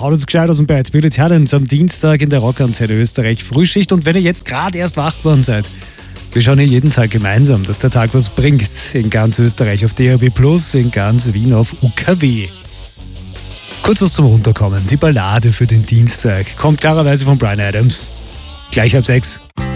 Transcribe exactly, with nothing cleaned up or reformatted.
haut uns gescheit aus dem Bett. Billy Talent am Dienstag in der Rockantenne Österreich Frühschicht. Und wenn ihr jetzt gerade erst wach geworden seid, wir schauen hier jeden Tag gemeinsam, dass der Tag was bringt. In ganz Österreich auf D A B plus, in ganz Wien auf U K W. Kurz was zum Runterkommen. Die Ballade für den Dienstag kommt klarerweise von Bryan Adams. Gleich halb sechs.